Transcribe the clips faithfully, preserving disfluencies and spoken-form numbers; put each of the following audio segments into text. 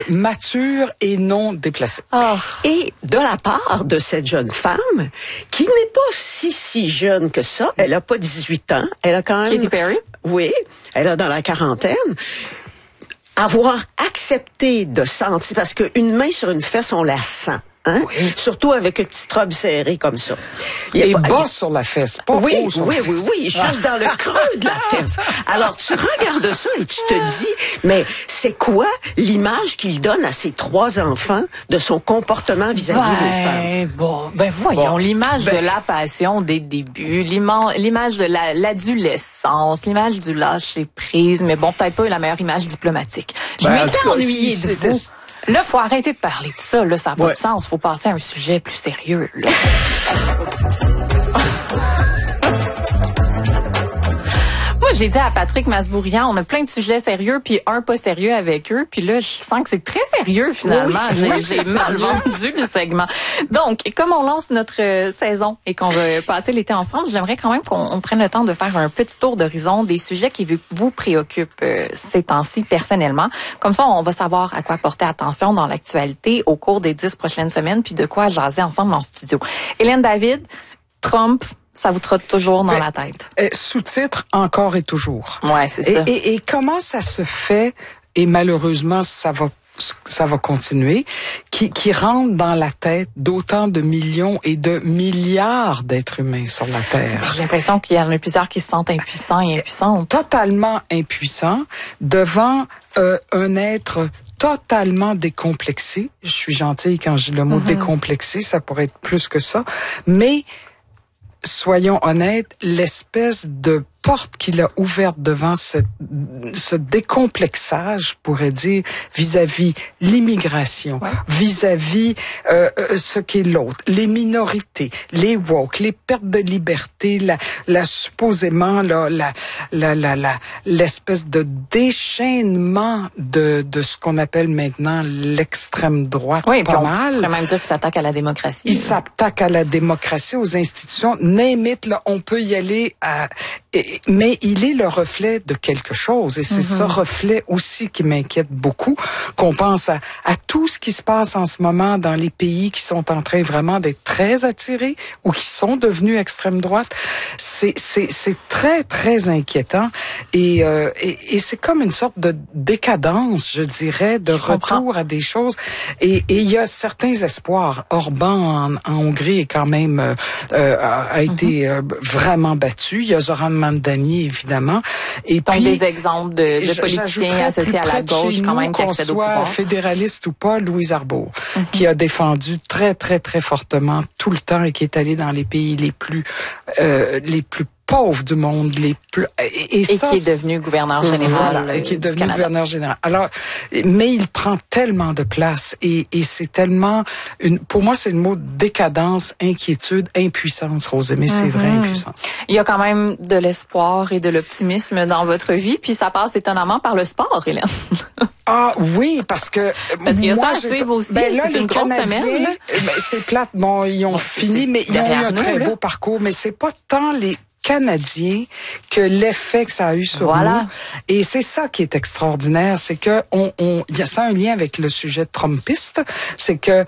mature et non déplacée. Oh. Et de la part de cette jeune femme, qui n'est pas si, si jeune que ça, elle a pas dix-huit ans, elle a quand même... Katy Perry? Oui, elle a dans la quarantaine. Avoir accepté de sentir, parce qu'une main sur une fesse, on la sent. Hein? Oui. Surtout avec une petite robe serrée comme ça. Il Et pas, bas il... sur la fesse, pas oui, haut sur oui, la oui, fesse. oui, oui, juste dans le creux de la fesse. Alors, tu regardes ça et tu te dis, mais c'est quoi l'image qu'il donne à ses trois enfants de son comportement vis-à-vis ben, des femmes? Bon, ben voyons, bon, l'image ben, de la passion des débuts, l'image de la, l'adolescence, l'image du lâcher prise, mais bon, peut-être pas la meilleure image diplomatique. Je ben, m'étais ennuyée de vous. Là, faut arrêter de parler de ça. Là, ça n'a pas ouais. de sens. Faut passer à un sujet plus sérieux. Là. Moi, j'ai dit à Patrick Masbourian, on a plein de sujets sérieux, puis un pas sérieux avec eux. Puis là, je sens que c'est très sérieux, finalement. Oui, j'ai, j'ai mal vendu le segment. Donc, comme on lance notre euh, saison et qu'on va passer l'été ensemble, j'aimerais quand même qu'on on prenne le temps de faire un petit tour d'horizon des sujets qui vous préoccupent euh, ces temps-ci personnellement. Comme ça, on va savoir à quoi porter attention dans l'actualité au cours des dix prochaines semaines, puis de quoi jaser ensemble en studio. Hélène David, Trump... Ça vous trotte toujours dans ben, la tête. Euh, sous-titre, encore et toujours. Ouais, c'est et, ça. Et, et comment ça se fait, et malheureusement, ça va ça va continuer, qui, qui rentre dans la tête d'autant de millions et de milliards d'êtres humains sur la Terre. J'ai l'impression qu'il y en a plusieurs qui se sentent impuissants et impuissantes. Totalement impuissants devant euh, un être totalement décomplexé. Je suis gentille quand je dis le mot mm-hmm. décomplexé, ça pourrait être plus que ça, mais soyons honnêtes, l'espèce de porte qu'il a ouverte devant cette, ce décomplexage, je pourrais dire, vis-à-vis l'immigration, ouais. vis-à-vis euh, ce qu'est l'autre, les minorités, les woke, les pertes de liberté, la, la supposément là, la, la, la, la, l'espèce de déchaînement de, de ce qu'on appelle maintenant l'extrême droite. Oui, pas on mal. On pourrait même dire qu'il s'attaque à la démocratie. Il s'attaque à la démocratie, aux institutions. Name it, là, on peut y aller à... Et, mais il est le reflet de quelque chose et c'est mm-hmm. ce reflet aussi qui m'inquiète beaucoup, qu'on pense à, à tout ce qui se passe en ce moment dans les pays qui sont en train vraiment d'être très attirés ou qui sont devenus extrême droite. C'est, c'est, c'est très, très inquiétant et, euh, et, et c'est comme une sorte de décadence, je dirais, de je retour comprends. À des choses. Et, et il y a certains espoirs. Orban en, en Hongrie est quand même euh, a, a été mm-hmm. euh, vraiment battu. Il y a Zoran Mandani, évidemment. Et Donc, puis, des exemples de, de politiciens associés à la gauche, quand même, qui accèdent au pouvoir. Qu'on soit fédéraliste ou pas, Louise Arbour, mm-hmm. qui a défendu très, très, très fortement tout le temps et qui est allé dans les pays les plus, euh, les plus pauvres du monde, les plus et, et, et ça, qui est devenu gouverneur général, voilà, et qui est devenu Canada. gouverneur général. Alors, mais il prend tellement de place et, et c'est tellement une. Pour moi, c'est le mot décadence, inquiétude, impuissance, Rosée, mais mm-hmm. c'est vrai impuissance. Il y a quand même de l'espoir et de l'optimisme dans votre vie, puis ça passe étonnamment par le sport, Hélène. Ah oui, parce que parce qu'il y a moi, ça à suivre aussi. Ben là, c'est une grosse Canadiens, semaine. Là. Ben, c'est plate. Bon, ils ont bon, fini, mais ils ont eu un nous, très là. beau parcours. Mais c'est pas tant les Canadiens que l'effet que ça a eu sur voilà. nous. Et c'est ça qui est extraordinaire, c'est que on, on, il y a ça un lien avec le sujet trumpiste, c'est que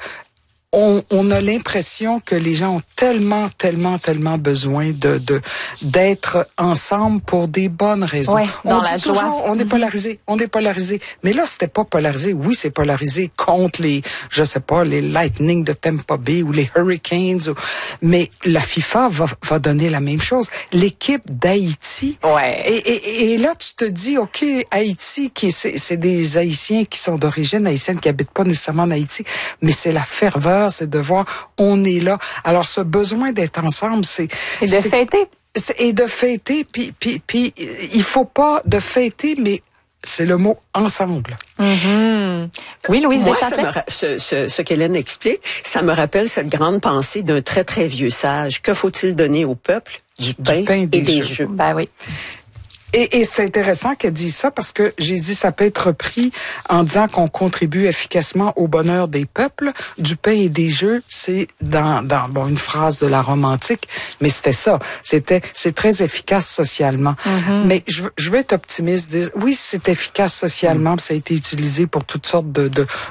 On, on a l'impression que les gens ont tellement, tellement, tellement besoin de, de d'être ensemble pour des bonnes raisons. Ouais, dans on la dit joie. toujours, on est polarisé, on est polarisé. Mais là, c'était pas polarisé. Oui, c'est polarisé contre les, je sais pas, les Lightning de Tampa Bay ou les Hurricanes. Ou, mais la FIFA va, va donner la même chose. L'équipe d'Haïti. Ouais. Et, et, et là, tu te dis, OK, Haïti, qui c'est, c'est des Haïtiens qui sont d'origine haïtienne, qui habitent pas nécessairement en Haïti, mais c'est la ferveur, c'est de voir, on est là. Alors, ce besoin d'être ensemble, c'est... Et de c'est, fêter. C'est, et de fêter, puis, puis, puis il faut pas de fêter, mais c'est le mot ensemble. Mm-hmm. Oui, Louise Moi, Deschâtelet. ça me, ce, ce, ce qu'Hélène explique, ça me rappelle cette grande pensée d'un très, très vieux sage. Que faut-il donner au peuple? Du pain, du pain et des, des jeux. jeux. Ben oui. Et, et c'est intéressant qu'elle dise ça parce que j'ai dit ça peut être repris en disant qu'on contribue efficacement au bonheur des peuples. Du pain et des jeux, c'est dans, dans bon, une phrase de la Rome antique, mais c'était ça. C'était c'est très efficace socialement. Mm-hmm. Mais je, je veux être optimiste. Dire, oui, c'est efficace socialement, mm. ça a été utilisé pour toutes sortes de, de,